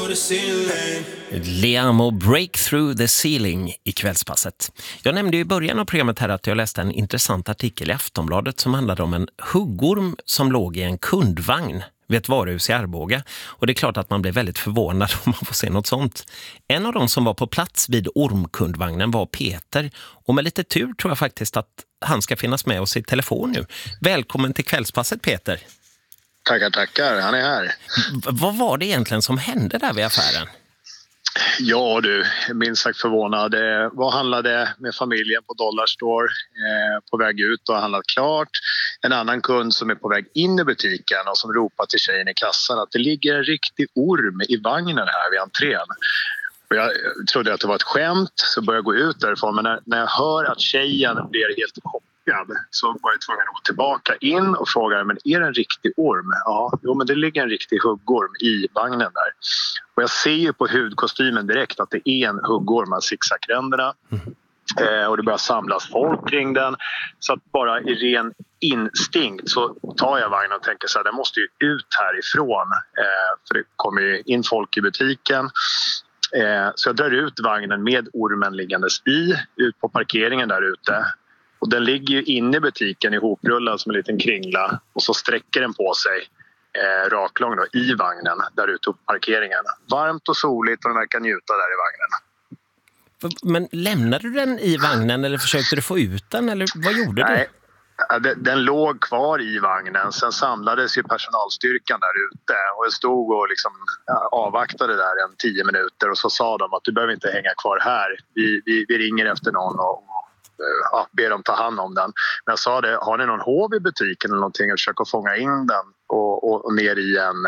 Liam och Break Through the Ceiling i kvällspasset. Jag nämnde ju i början av programmet här att jag läste en intressant artikel i Aftonbladet som handlade om en huggorm som låg i en kundvagn vid ett varuhus i Arboga. Och det är klart att man blir väldigt förvånad om man får se något sånt. En av dem som var på plats vid ormkundvagnen var Peter. Och med lite tur tror jag faktiskt att han ska finnas med oss i telefon nu. Välkommen till kvällspasset, Peter. Tackar. Han är här. Vad var det egentligen som hände där vid affären? Ja du, minst sagt förvånad. Vad handlade med familjen på Dollarstore på väg ut och handlat klart. En annan kund som är på väg in i butiken och som ropar till tjejen i kassan att det ligger en riktig orm i vagnen här vid entrén. Och jag trodde att det var ett skämt så började jag gå ut därifrån, men när jag hör att tjejen blir helt chockad så var jag tvungen att gå tillbaka in och fråga, men är det en riktig orm? Ja, jo, men det ligger en riktig huggorm i vagnen där. Och jag ser ju på hudkostymen direkt att det är en huggorm av zigzagränderna. Och det börjar samlas folk kring den. Så att bara i ren instinkt så tar jag vagnen och tänker så här, den måste ju ut härifrån. För det kommer ju in folk i butiken. Så jag drar ut vagnen med ormen liggandes ut på parkeringen där ute. Och den ligger ju inne i butiken ihoprullad som en liten kringla och så sträcker den på sig raklång då, i vagnen där ute på parkeringen. Varmt och soligt och den verkar njuta där i vagnen. Men lämnade du den i vagnen eller försökte du få ut den eller vad gjorde du? Nej. Den låg kvar i vagnen. Sen samlades ju personalstyrkan där ute och jag stod och liksom avvaktade där en 10 minuter och så sa de att du behöver inte hänga kvar här. Vi ringer efter någon och ber dem ta hand om den. Men jag sa det, har ni någon hov i butiken eller någonting och försöka fånga in den och ner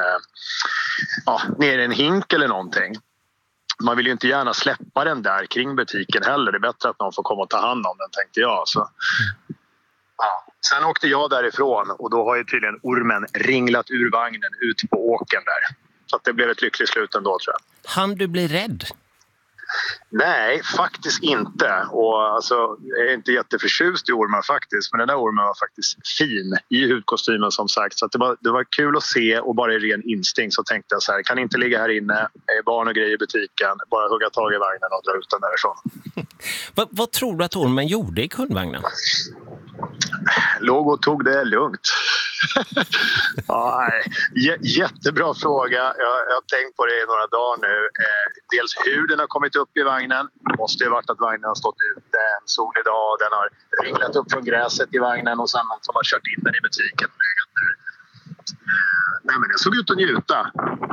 i en hink eller någonting. Man vill ju inte gärna släppa den där kring butiken heller. Det är bättre att någon får komma och ta hand om den, tänkte jag. Så. Ja. Sen åkte jag därifrån och då har ju tydligen ormen ringlat ur vagnen ut på åkern där. Så att det blev ett lyckligt slut ändå, tror jag. Han du bli rädd? Nej, faktiskt inte. Och alltså, jag är inte jätteförtjust i ormar faktiskt. Men den där ormen var faktiskt fin i hudkostymen som sagt. Så att det var kul att se och bara i ren instinkt så tänkte jag så här. Kan inte ligga här inne, barn och grejer i butiken. Bara hugga tag i vagnen och dra ut den därifrån. Vad tror du att ormen gjorde i kundvagnen? Låg och tog det lugnt. Jättebra fråga. Jag har tänkt på det i några dagar nu. Dels hur den har kommit upp i vagnen. Det måste ju ha varit att vagnen har stått ute en solig dag och den har ringlat upp från gräset i vagnen och sen som har kört in den i butiken. Nej, men den såg ut att njuta.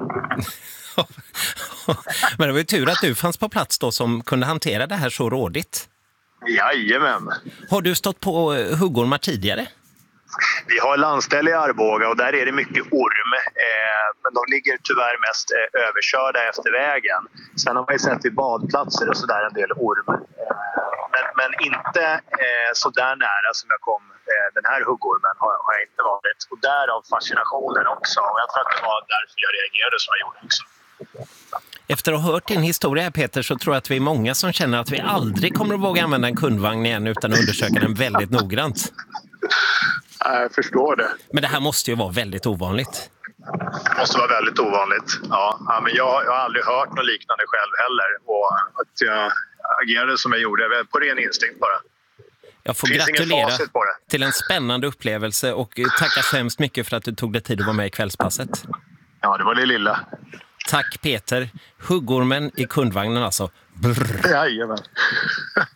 Men det var ju tur att du fanns på plats då som kunde hantera det här så rådigt. Jajamän. Har du stått på huggormar tidigare? Vi har landställe i Arboga och där är det mycket orm. Men de ligger tyvärr mest överkörda efter vägen. Sen har man ju sett vid badplatser och sådär en del orm. Men inte så där nära som jag kom den här huggormen har jag inte varit. Och därav fascinationen också. Och jag tror att det var därför jag reagerade som jag gjorde också. Efter att ha hört din historia, Peter, så tror jag att vi är många som känner att vi aldrig kommer att våga använda en kundvagn igen utan att undersöka den väldigt noggrant. Jag förstår det. Men det här måste ju vara väldigt ovanligt. Det måste vara väldigt ovanligt, ja. Men jag har aldrig hört något liknande själv heller. Och att jag agerade som jag gjorde, på ren instinkt bara. Jag får gratulera till en spännande upplevelse och tacka så hemskt mycket för att du tog dig tid att vara med i kvällspasset. Ja, det var det lilla. Tack Peter. Huggormen i kundvagnen alltså. Brr. Jajamän.